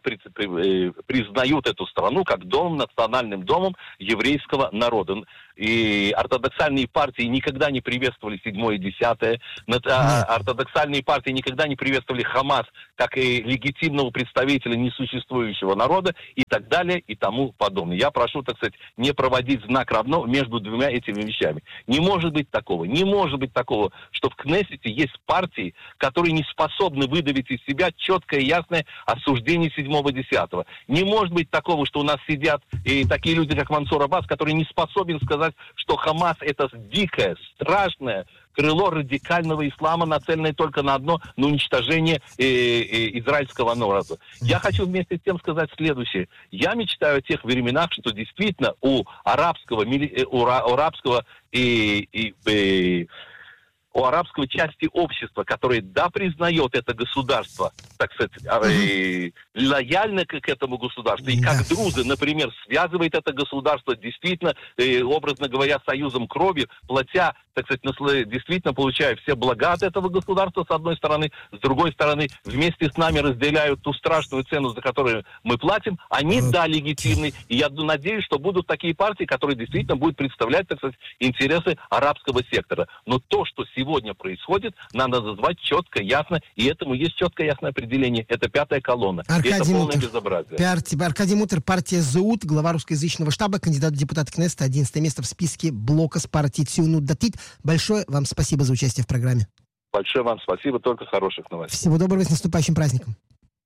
S6: признают эту страну как дом, национальным домом еврейского народа. И ортодоксальные партии никогда не приветствовали седьмое и десятое. Ортодоксальные партии никогда не приветствовали Хамас как и легитимного представителя несуществующего народа и так далее и тому подобное. Я прошу, так сказать, не проводить знак равно между двумя этими вещами. Не может быть такого. Не может быть такого, что в Кнессете есть партии, которые не способны выдавить из себя четкое и ясное осуждение седьмого и десятого. Не может быть такого, что у нас сидят и такие люди, как Мансур Аббас, которые не способен сказать, что Хамас это дикое, страшное крыло радикального ислама, нацеленное только на одно, на уничтожение э, э, израильского народа. Я хочу вместе с тем сказать следующее. Я мечтаю о тех временах, что действительно у арабского, у арабского и, и, и у арабской части общества, которое, да, признает это государство, так сказать, э, лояльно к этому государству, и как друзы, например, связывает это государство действительно, э, образно говоря, союзом крови, платя, так сказать, насло... действительно получая все блага от этого государства, с одной стороны, с другой стороны, вместе с нами разделяют ту страшную цену, за которую мы платим, они, да, легитимны, и я надеюсь, что будут такие партии, которые действительно будут представлять, так сказать, интересы арабского сектора. Но то, что сегодня сегодня происходит, надо назвать четко, ясно, и этому есть четкое ясное определение. Это пятая колонна.
S4: Аркадий
S6: это полное
S4: Мутер.
S6: безобразие.
S4: Пиар, Аркадий Мутер, партия ЗУТ, глава русскоязычного штаба, кандидат в депутаты Кнессета, одиннадцатое место в списке блока с партией Циунут Датит. Большое вам спасибо за участие в программе.
S6: Большое вам спасибо, только хороших новостей.
S4: Всего доброго, с наступающим праздником.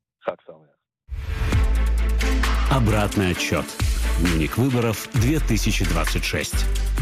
S3: Обратный отчет. Дневник выборов две тысячи двадцать шесть.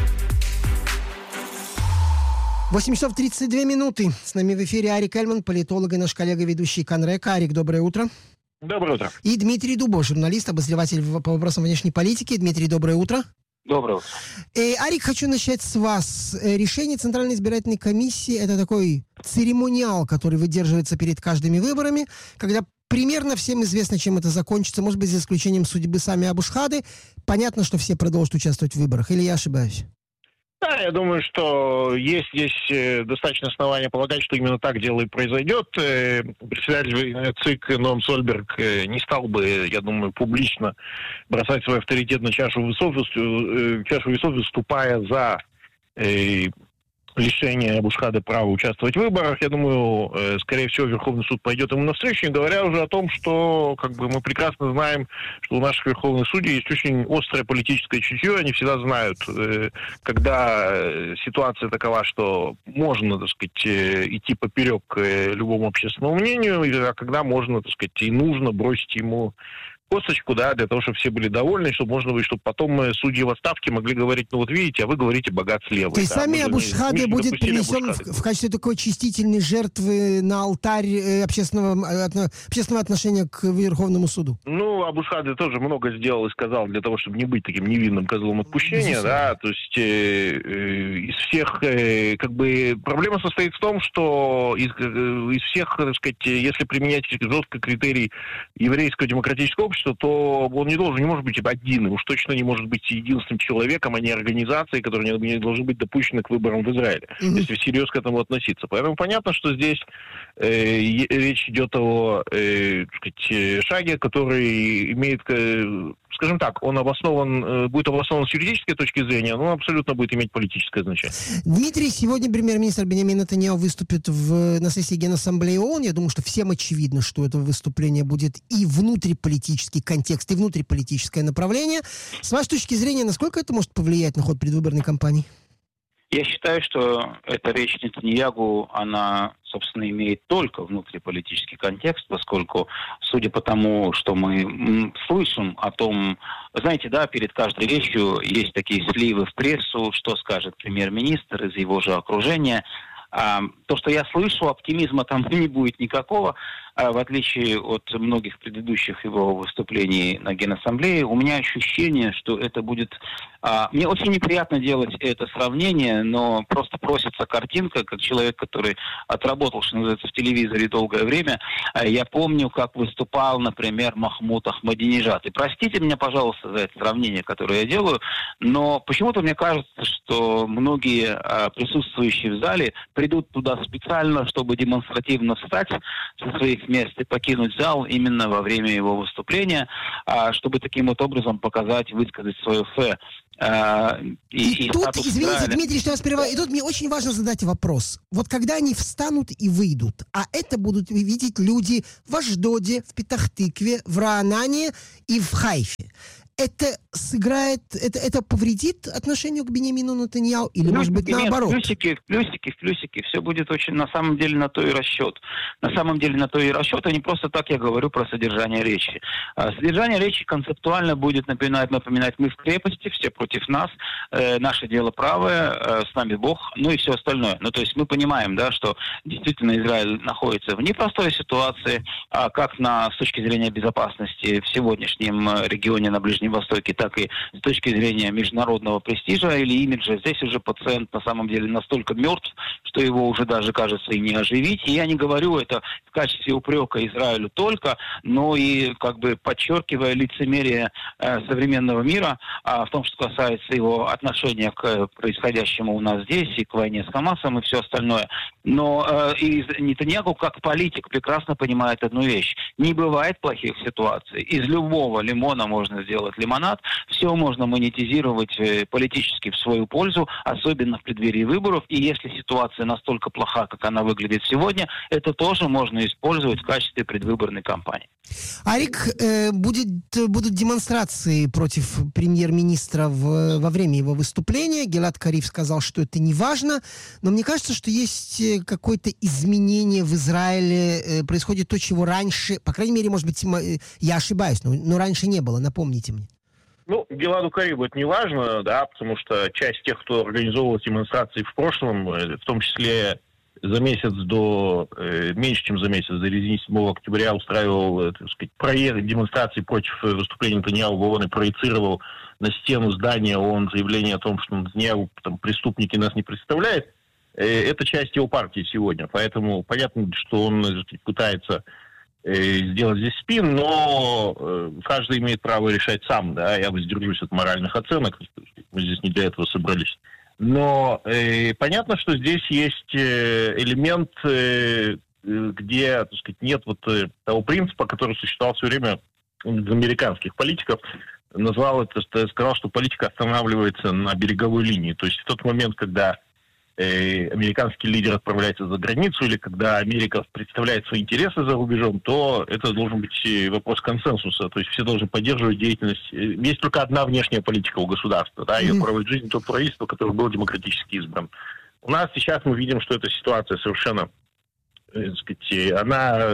S4: восемь часов тридцать две минуты. С нами в эфире Арик Эльман, политолог и наш коллега, ведущий Канрека. Арик, доброе утро.
S7: Доброе утро.
S4: И Дмитрий Дубо, журналист, обозреватель по вопросам внешней политики. Дмитрий, доброе утро.
S7: Доброе утро.
S4: Э, Арик, хочу начать с вас. Решение Центральной избирательной комиссии – это такой церемониал, который выдерживается перед каждыми выборами, когда примерно всем известно, чем это закончится, может быть, за исключением судьбы Сами Абу-Шхады. Понятно, что все продолжат участвовать в выборах, или я ошибаюсь?
S7: Да, я думаю, что есть здесь достаточно основания полагать, что именно так дело и произойдет. Председатель ЦИК Ноам Сольберг не стал бы, я думаю, публично бросать свой авторитет на чашу весов, чашу весов, выступая за лишение Абу-Шхады права участвовать в выборах. Я думаю, э, скорее всего, Верховный суд пойдет ему навстречу, не говоря уже о том, что как бы мы прекрасно знаем, что у наших верховных судей есть очень острое политическое чутье, они всегда знают, э, когда э, ситуация такова, что можно, так сказать, э, идти поперек э, любому общественному мнению, а когда можно, так сказать, и нужно бросить ему косточку, да, для того, чтобы все были довольны, чтобы можно было, чтобы потом судьи в отставке могли говорить, ну вот видите, а вы говорите богат слева.
S4: То есть
S7: да,
S4: сами Абу-Шхаде будет принесен в, в качестве такой очистительной жертвы на алтарь общественного, общественного отношения к Верховному суду?
S7: Ну, Абу-Шхаде тоже много сделал и сказал для того, чтобы не быть таким невинным козлом отпущения, да, то есть э, э, из всех, э, как бы, проблема состоит в том, что из, э, из всех, так сказать, если применять жесткий критерий еврейского демократического общества, то он не должен, не может быть один, уж точно не может быть единственным человеком, а не организацией, которая не должны быть допущены к выборам в Израиле, mm-hmm. если всерьез к этому относиться. Поэтому понятно, что здесь э, речь идет о э, так сказать, шаге, который имеет, э, скажем так, он обоснован, э, будет обоснован с юридической точки зрения, но абсолютно будет иметь политическое значение.
S4: Дмитрий, сегодня премьер-министр Биньямин Нетаньяху выступит в, на сессии Генассамблеи ООН. Я думаю, что всем очевидно, что это выступление будет и внутриполитический контекст, и внутриполитическое направление. С вашей точки зрения, насколько это может повлиять на ход предвыборной кампании?
S8: Я считаю, что эта речь Нетаньяху, она, собственно, имеет только внутриполитический контекст, поскольку, судя по тому, что мы слышим о том, знаете, да, перед каждой речью есть такие сливы в прессу, что скажет премьер-министр из его же окружения. А, то, что я слышу, оптимизма там не будет никакого, а, в отличие от многих предыдущих его выступлений на Генассамблее. У меня ощущение, что это будет... А, мне очень неприятно делать это сравнение, но просто просится картинка, как человек, который отработал, что называется, в телевизоре долгое время. А, я помню, как выступал, например, Махмуд Ахмадинежад. И простите меня, пожалуйста, за это сравнение, которое я делаю, но почему-то мне кажется, что многие а, присутствующие в зале придут туда специально, чтобы демонстративно встать со своих мест и покинуть зал именно во время его выступления, чтобы таким вот образом показать, высказать свое фе.
S4: И, и, и тут, извините, Израиля. Дмитрий, что я вас прерываю, и тут мне очень важно задать вопрос. Вот когда они встанут и выйдут, а это будут видеть люди в Ашдоде, в Петах-Тикве, в Раанане и в Хайфе. Это сыграет, это, это повредит отношению к Биньямину Нетаньяху или, плюсики, может быть, наоборот?
S8: Нет, плюсики, плюсики, плюсики. Все будет очень, на самом деле, на то и расчет. На самом деле, на то и расчет, а не просто так я говорю про содержание речи. Содержание речи концептуально будет напоминать, напоминать мы в крепости, все против нас, э, наше дело правое, э, с нами Бог, ну и все остальное. Ну, то есть мы понимаем, да, что действительно Израиль находится в непростой ситуации, а как на, с точки зрения безопасности в сегодняшнем регионе на Ближнем Востоке, так и с точки зрения международного престижа или имиджа. Здесь уже пациент на самом деле настолько мертв, что его уже даже, кажется, и не оживить. И я не говорю это в качестве упрека Израилю только, но и как бы подчеркивая лицемерие э, современного мира э, в том, что касается его отношения к происходящему у нас здесь и к войне с Хамасом и все остальное. Но э, и Нетаньяху как политик прекрасно понимает одну вещь. Не бывает плохих ситуаций. Из любого лимона можно сделать лимонад, все можно монетизировать политически в свою пользу, особенно в преддверии выборов. И если ситуация настолько плоха, как она выглядит сегодня, это тоже можно использовать в качестве предвыборной кампании.
S4: Арик, э, будет, будут демонстрации против премьер-министра в, во время его выступления. Гилад Карив сказал, что это не важно, но мне кажется, что есть какое-то изменение в Израиле, э, происходит то, чего раньше, по крайней мере, может быть, я ошибаюсь, но, но раньше не было, напомните мне.
S7: Ну, Гиладу Карибу это не важно, да, потому что часть тех, кто организовывал демонстрации в прошлом, в том числе за месяц до, э, меньше чем за месяц, до седьмого октября устраивал, так сказать, проезд, демонстрации против выступления Нетаньяху в ООН и проецировал на стену здания ООН заявление о том, что Нетаньяху, там, преступники нас не представляет. Э, это часть его партии сегодня, поэтому понятно, что он, так сказать, пытается сделать здесь спин, но э, каждый имеет право решать сам, да, я воздержусь от моральных оценок, мы здесь не для этого собрались. Но э, понятно, что здесь есть э, элемент, э, где, так сказать, нет вот э, того принципа, который существовал все время у американских политиков, назвал это, сказал, что политика останавливается на береговой линии, то есть в тот момент, когда американский лидер отправляется за границу или когда Америка представляет свои интересы за рубежом, то это должен быть вопрос консенсуса. То есть все должны поддерживать деятельность. Есть только одна внешняя политика у государства. Да, ее правит жизнь то правительство, которое было демократически избран. У нас сейчас мы видим, что эта ситуация совершенно, так сказать, она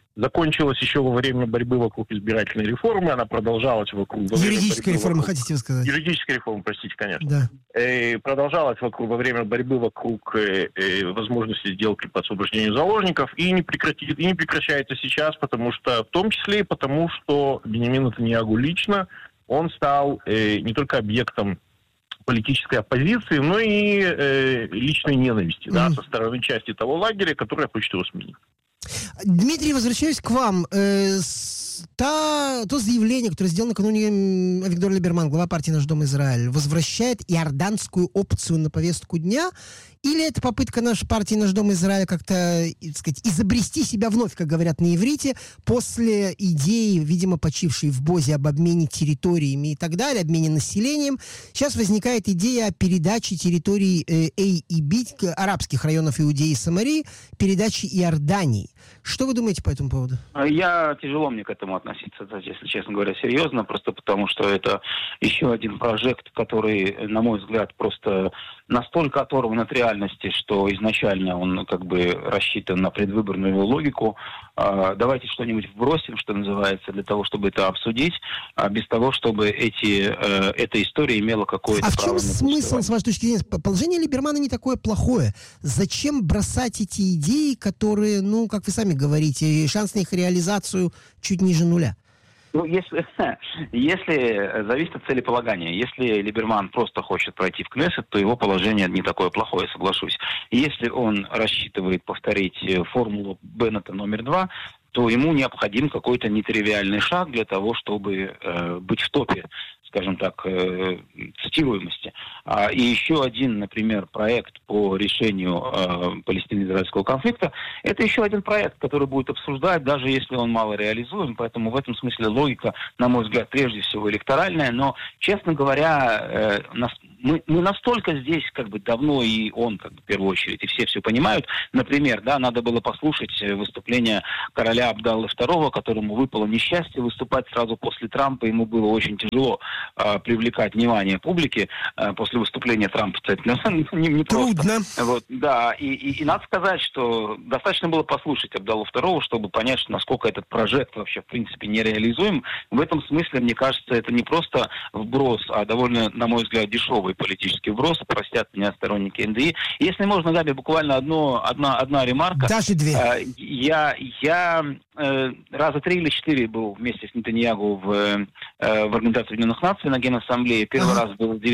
S7: закончилась еще во время борьбы вокруг избирательной реформы, она продолжалась вокруг...
S4: Юридической реформы,
S7: вокруг,
S4: хотите вы сказать?
S7: Юридической реформы, простите, конечно.
S4: Да.
S7: Э, продолжалась вокруг, во время борьбы вокруг э, э, возможности сделки по освобождению заложников и не, прекратит, и не прекращается сейчас, потому что, в том числе и потому, что Биньямин Нетаньяху лично, он стал э, не только объектом политической оппозиции, но и э, личной ненависти, mm. да, со стороны части того лагеря, которая хочет его сменить.
S4: Дмитрий, возвращаюсь к вам. Э, с, та, то заявление, которое сделал накануне Авигдор Либерман, глава партии «Наш дом Израиль», возвращает иорданскую опцию на повестку дня? Или это попытка нашей партии «Наш дом Израиль» как-то, так сказать, изобрести себя вновь, как говорят на иврите, после идеи, видимо, почившей в Бозе об обмене территориями и так далее, обмене населением? Сейчас возникает идея о передаче территорий э, А и Б, арабских районов Иудеи и Самарии, передаче Иордании. Что вы думаете по этому поводу?
S8: Я тяжело мне к этому относиться, если честно говоря, серьезно, просто потому что это еще один прожект, который, на мой взгляд, просто настолько оторван от реальности, что изначально он как бы рассчитан на предвыборную логику. Давайте что-нибудь вбросим, что называется, для того, чтобы это обсудить, без того, чтобы эти, эта история имела какое-то
S4: право. А в чем
S8: на
S4: смысл, с вашей точки зрения? Положение Либермана не такое плохое. Зачем бросать эти идеи, которые, ну, как вы сами говорите, шанс на их реализацию чуть ниже нуля?
S8: Ну, если, если зависит от целеполагания. Если Либерман просто хочет пройти в Кнессет, то его положение не такое плохое, соглашусь. Если он рассчитывает повторить формулу Беннета номер два, то ему необходим какой-то нетривиальный шаг для того, чтобы э, быть в топе, скажем так, э, цитируемости. А, и еще один, например, проект по решению э, палестино-израильского конфликта, это еще один проект, который будет обсуждать, даже если он мало реализуем, поэтому в этом смысле логика, на мой взгляд, прежде всего электоральная, но, честно говоря, э, нас, мы, мы настолько здесь как бы давно, и он, как бы, в первую очередь, и все все понимают, например, да, надо было послушать выступление короля Абдаллы второго, которому выпало несчастье выступать сразу после Трампа, ему было очень тяжело привлекать внимание публики после выступления Трампа, кстати, не, не
S4: Трудно.
S8: Просто. Вот, да, и, и, и надо сказать, что достаточно было послушать Абдаллу второго, чтобы понять, насколько этот прожект вообще, в принципе, нереализуем. В этом смысле, мне кажется, это не просто вброс, а довольно, на мой взгляд, дешевый политический вброс, простят меня сторонники эн дэ и. Если можно, Габи, буквально одно, одна, одна ремарка.
S4: Даже две.
S8: Я, я раза три или четыре был вместе с Нетаньяху в, в Организации Объединенных Наций на Генассамблее. Первый ага. раз был две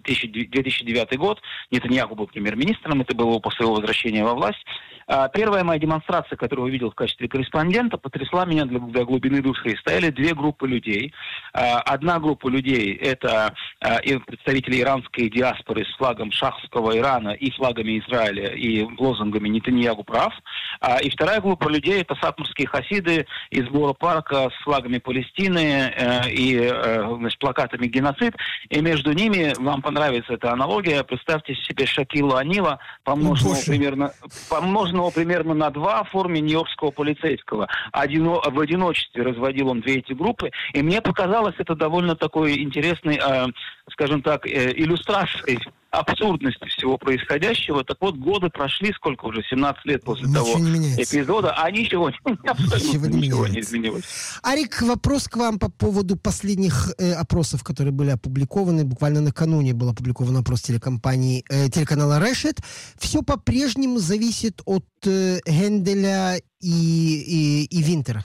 S8: тысячи девятый год. Нетаньяху был премьер-министром, это было после его возвращения во власть. Первая моя демонстрация, которую я увидел в качестве корреспондента, потрясла меня для, для глубины души. Стояли две группы людей. Одна группа людей — это представители иранской диаспоры с флагом шахского Ирана и флагами Израиля и лозунгами «Нетаньяху прав». И вторая группа людей — это сатмарские хасиды из Боро-парка с флагами Палестины и, значит, плакатами «Геноцид». И между ними, вам понравится эта аналогия, представьте себе Шакила Анила, помноженного ну, примерно, помноженного примерно на два в форме нью-йоркского полицейского. Одино, в одиночестве разводил он две эти группы. И мне показалось это довольно такой интересной, э, скажем так, э, иллюстрацией абсурдности всего происходящего. Так вот, годы прошли, сколько уже, семнадцать лет после ничего того эпизода, а ничего, абсолютно ничего, ничего не изменилось.
S4: Арик, вопрос к вам по поводу последних э, опросов, которые были опубликованы. Буквально накануне был опубликован опрос телекомпании, э, телеканала Решет. Все по-прежнему зависит от э, Генделя и, и, и Винтера.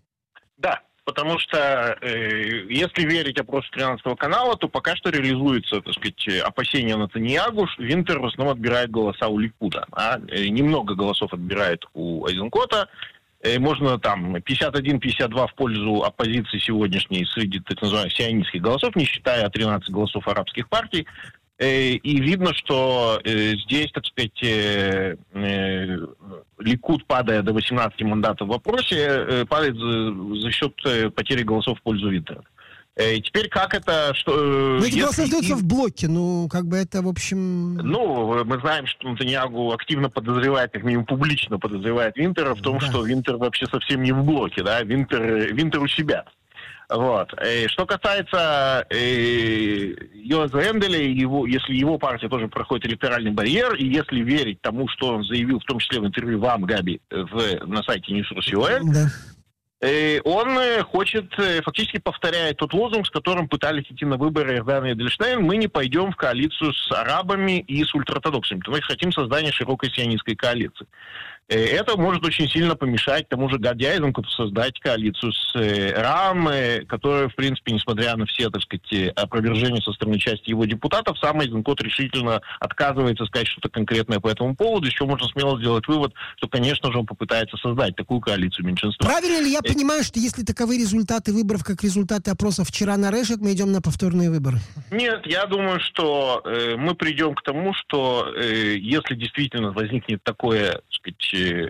S7: Да. Потому что, э, если верить опросу тринадцатого канала, то пока что реализуется, так сказать, опасение Нетаньяху. Винтер в основном отбирает голоса у Ликуда. А? Э, немного голосов отбирает у Айзенкота. Э, можно там пятьдесят один - пятьдесят два в пользу оппозиции сегодняшней среди так называемых сионистских голосов, не считая тринадцать голосов арабских партий. И видно, что э, здесь, так сказать, э, э, Ликуд, падая до восемнадцати мандатов в вопросе, э, падает за, за счет э, потери голосов в пользу Винтера. Э, теперь как это... Что, э,
S4: Но эти голоса остаются в блоке, ну, как бы это, в общем...
S7: Ну, мы знаем, что Нетаньяху активно подозревает, как минимум публично подозревает Винтера в том, да. что Винтер вообще совсем не в блоке, да, Винтер, Винтер у себя. Вот. Что касается Йозефа Энделя, его, если его партия тоже проходит электоральный барьер, и если верить тому, что он заявил, в том числе в интервью вам, Габи, в, на сайте News Russia, да. Он хочет, фактически повторяет тот лозунг, с которым пытались идти на выборы Эрдан и Эдельштейн: мы не пойдем в коалицию с арабами и с ультраортодоксами. Мы хотим создания широкой сионистской коалиции. Это может очень сильно помешать тому же Гади Айзенкоту создать коалицию с РАМ, которая, в принципе, несмотря на все, так сказать, опровержения со стороны части его депутатов, сам Айзенкот решительно отказывается сказать что-то конкретное по этому поводу, еще можно смело сделать вывод, что, конечно же, он попытается создать такую коалицию меньшинства.
S4: Правильно ли я понимаю, что если таковы результаты выборов, как результаты опросов вчера на Решет, мы идем на повторные выборы?
S7: Нет, я думаю, что э, мы придем к тому, что э, если действительно возникнет такое, так сказать,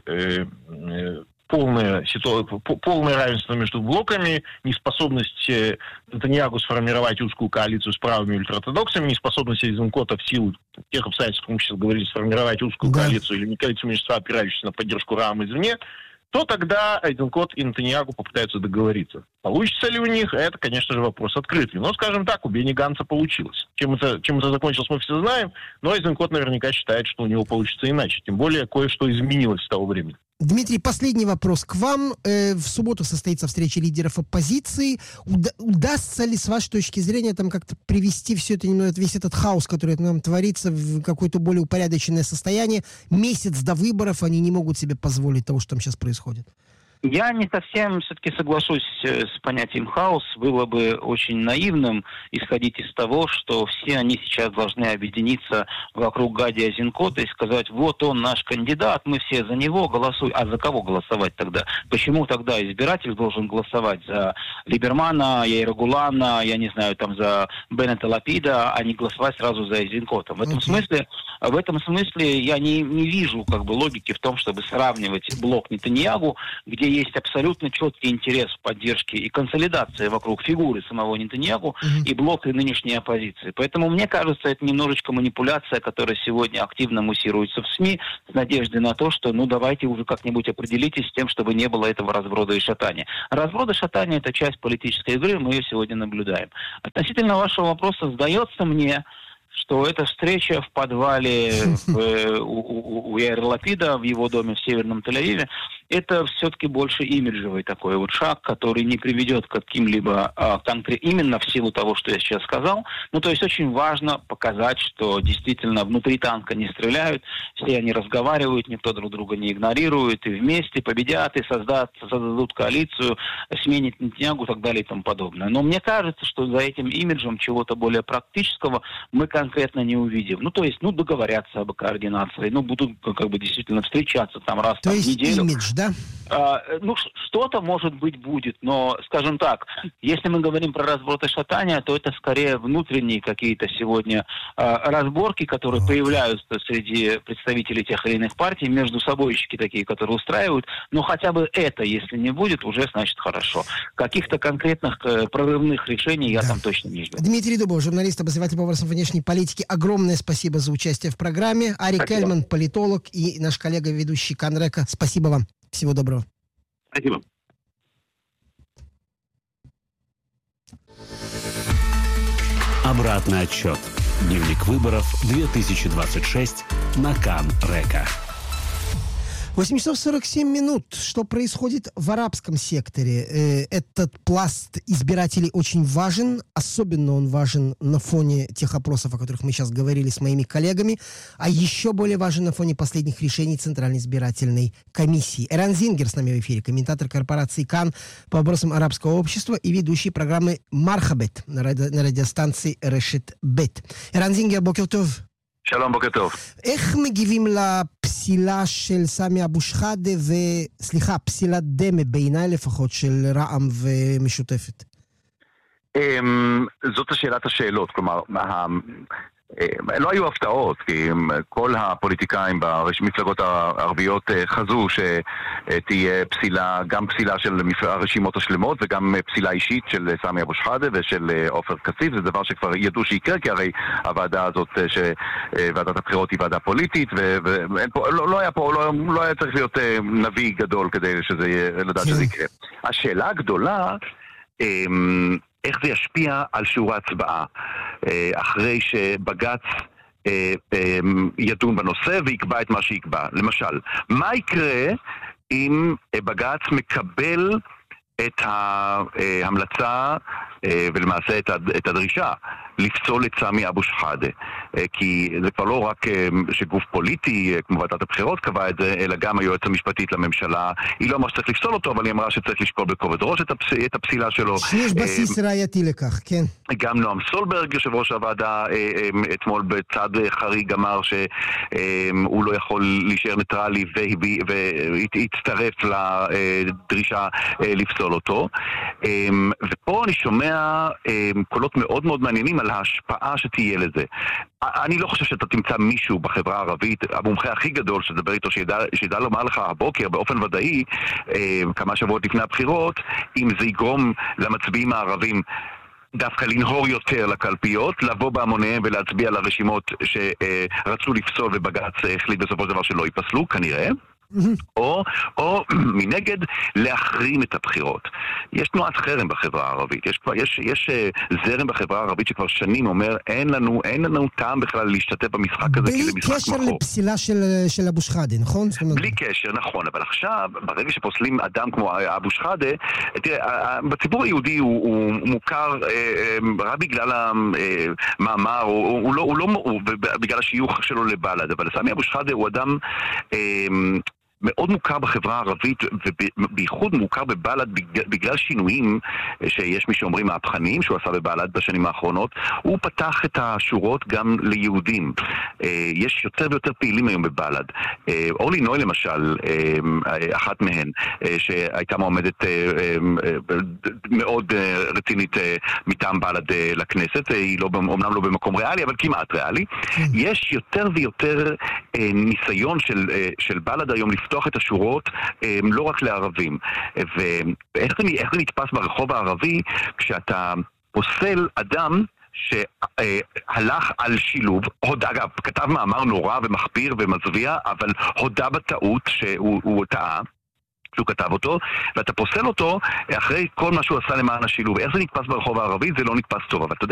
S7: полное, полное равенство между блоками, неспособность Нетаньяху сформировать узкую коалицию с правыми ультраортодоксами, неспособность Айзенкота в силу тех обстоятельств, как мы сейчас говорили, сформировать узкую да. коалицию или не коалицию меньшинства, опирающуюся на поддержку РАМ извне, то тогда Айзенкот и Нетаньяху попытаются договориться. Получится ли у них, это, конечно же, вопрос открытый. Но, скажем так, у Бенни Ганца получилось. Чем это, чем это закончилось, мы все знаем, но Айзенкот наверняка считает, что у него получится иначе. Тем более, кое-что изменилось с того времени.
S4: Дмитрий, последний вопрос к вам. Э, в субботу состоится встреча лидеров оппозиции. Уда- удастся ли, с вашей точки зрения, там как-то привести все это, весь этот хаос, который нам творится, в какое-то более упорядоченное состояние? Месяц до выборов они не могут себе позволить того, что там сейчас происходит.
S8: Я не совсем все-таки соглашусь с понятием хаос. Было бы очень наивным исходить из того, что все они сейчас должны объединиться вокруг Гади Айзенкота и сказать: вот он наш кандидат, мы все за него голосуем. А за кого голосовать тогда? Почему тогда избиратель должен голосовать за Либермана, Яира Гулана, я не знаю, там за Беннета Лапида, а не голосовать сразу за Айзенкота? В этом смысле, в этом смысле я не, не вижу как бы логики в том, чтобы сравнивать блок Нетаньяху, где есть абсолютно четкий интерес в поддержке и консолидации вокруг фигуры самого Нетаньяху mm-hmm. и блока нынешней оппозиции. Поэтому, мне кажется, это немножечко манипуляция, которая сегодня активно муссируется в СМИ с надеждой на то, что ну давайте уже как-нибудь определитесь с тем, чтобы не было этого разброда и шатания. Разброд и шатание – это часть политической игры, мы ее сегодня наблюдаем. Относительно вашего вопроса, сдается мне, что эта встреча в подвале в, у, у, у Яира Лапида в его доме в Северном Тель-Авиве, это все-таки больше имиджевый такой вот шаг, который не приведет к каким-либо а, конкрет... именно в силу того, что я сейчас сказал. Ну, то есть очень важно показать, что действительно внутри танка не стреляют, все они разговаривают, никто друг друга не игнорирует, и вместе победят, и создат, создадут коалицию, сменят Нетаньяху и так далее и тому подобное. Но мне кажется, что за этим имиджем чего-то более практического мы конкретно не увидим. Ну, то есть, ну, договорятся об координации, ну, будут как бы действительно встречаться там раз
S4: то
S8: там,
S4: есть
S8: в неделю.
S4: Имидж, да?
S8: А, ну, что-то, может быть, будет, но, скажем так, если мы говорим про разброд и шатание, то это скорее внутренние какие-то сегодня а, разборки, которые вот. появляются среди представителей тех или иных партий, между собойщики такие, которые устраивают, но хотя бы это, если не будет, уже значит хорошо. Каких-то конкретных э, прорывных решений я да. там точно не жду.
S4: Дмитрий Дубов, журналист, обозреватель по вопросам внешней политики, огромное спасибо за участие в программе. Ари спасибо. Кельман, политолог, и наш коллега, ведущий Канрека. Спасибо вам. Всего доброго.
S7: Спасибо.
S3: Обратный отсчет. Дневник выборов две тысячи двадцать шесть на Канрека.
S4: восемь часов сорок семь минут. Что происходит в арабском секторе? Этот пласт избирателей очень важен. Особенно он важен на фоне тех опросов, о которых мы сейчас говорили с моими коллегами. А еще более важен на фоне последних решений Центральной избирательной комиссии. Эран Зингер с нами в эфире, комментатор корпорации Кан по вопросам арабского общества и ведущий программы «Мархабет» на, ради... на радиостанции Решет Бет. Эран Зингер, бокер тов.
S9: שלום, בוקר טוב.
S4: איך מגיבים לפסילה של סמי אבו שחאדה וסליחה, פסילת דמה, בעיניי לפחות, של רע"מ ומשותפת?
S9: זאת השאלת השאלות, כלומר, לא היו הפתעות, כי כל הפוליטיקאים במפלגות הערביות חזו שתהיה פסילה, גם פסילה של הרשימות השלמות וגם פסילה אישית של סמי אבו שחאדה ושל עופר כסיף. זה דבר שכבר ידעו שיקרה, כי הרי הוועדה הזאת, שוועדת הבחירות היא ועדה פוליטית, ולא היה פה, לא, לא היה צריך להיות נביא גדול כדי שזה, לדעת שזה יקרה. השאלה הגדולה איך זה ישפיע על שיעור ההצבעה, אחרי שבג"ץ ידון בנושא ויקבע את מה שיקבע. למשל, מה יקרה אם בג"ץ מקבל את ההמלצה ולמעשה את הדרישה לפסול את סמי אבו שחאדה, כי זה כבר לא רק שגוף פוליטי כמו ועדת הבחירות קבע את זה, אלא גם היועץ המשפטית לממשלה. היא לא אמרה שצריך לפסול אותו, אבל היא אמרה שצריך לשקול בכובד ראש את, הפס... את הפסילה שלו.
S4: שיש בסיס ראייתי לכך, כן. גם
S9: נועם סולברג, יושב ראש הוועדה, אתמול בצד חריג אמר שהוא לא יכול להישאר ניטרלי והצטרף לדרישה לפסול אותו. ופה אני שומע קולות מאוד מאוד מעניינים על ההשפעה שתהיה לזה. אני לא חושב שאתה תמצא מישהו בחברה הערבית, המומחה הכי גדול שתדבר איתו, שידע, שידע לומר לך הבוקר באופן ודאי, כמה שבועות לפני הבחירות, אם זה יגרום למצביעים הערבים דווקא לנהור יותר לקלפיות, לבוא בהמוניהם ולהצביע לרשימות שרצו לפסול ובג"ץ החליט בסופו של דבר שלא ייפסלו, כנראה. או, או מנגד להחרים את הבחירות. יש תנועת חרם בחברה הערבית, יש, יש, יש זרם בחברה הערבית שכבר שנים אומר אין לנו, אין לנו טעם בכלל להשתתף במשחק הזה, כי זה משחק מחור.
S4: בלי קשר לפסילה של, של אבו שחאדה, נכון?
S9: בלי קשר, נכון, אבל עכשיו, ברגע שפוסלים אדם כמו אבו שחאדה, תראה, בציבור היהודי הוא, הוא מוכר רק בגלל המאמר, הוא, הוא לא, הוא לא, הוא, בגלל השיוך שלו לבל"ד, אבל סמי אבו שחאדה הוא אדם מאוד מוכר בחברה הערבית, ובייחוד מוכר בבל"ד בגלל שינויים שיש מי שאומרים מהפכניים שהוא עשה בבל"ד בשנים האחרונות. הוא פתח את השורות גם ליהודים. יש יותר ויותר פעילים היום בבל"ד. אורלי נוי למשל, אחת מהן, שהייתה מועמדת מאוד רצינית מטעם בל"ד לכנסת, היא לא, אומנם לא במקום ריאלי, אבל כמעט ריאלי. יש יותר ויותר ניסיון של, של בל"ד היום לפתוח את השורות לא רק לערבים. ואיך זה, איך זה נתפס ברחוב הערבי כשאתה פוסל אדם שהלך על שילוב, הוד, אגב, כתב מאמר נורא ומחפיר ומזוויע, אבל הודה בטעות שהוא טעה שהוא כתב אותו, ואתה פוסל אותו אחרי כל מה שהוא עשה למען השילוב. איך זה נתפס ברחוב הערבי? זה לא נתפס טוב. אבל אתה יודע